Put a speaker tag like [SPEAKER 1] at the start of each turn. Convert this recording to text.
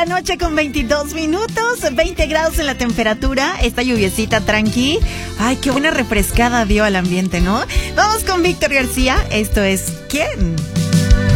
[SPEAKER 1] la noche con 22 minutos, 20 grados en la temperatura, esta lluviecita tranqui. Ay, qué buena refrescada dio al ambiente, ¿no? Vamos con Víctor García, esto es ¿Quién?